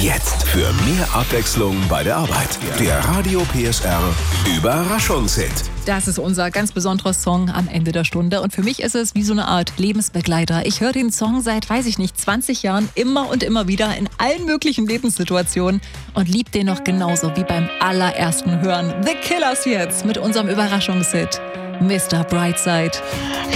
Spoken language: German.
Jetzt für mehr Abwechslung bei der Arbeit. Der Radio PSR Überraschungshit. Das ist unser ganz besonderer Song am Ende der Stunde. Und für mich ist es wie so eine Art Lebensbegleiter. Ich höre den Song seit, 20 Jahren immer und immer wieder in allen möglichen Lebenssituationen und liebe den noch genauso wie beim allerersten Hören. The Killers jetzt mit unserem Überraschungshit Mr. Brightside.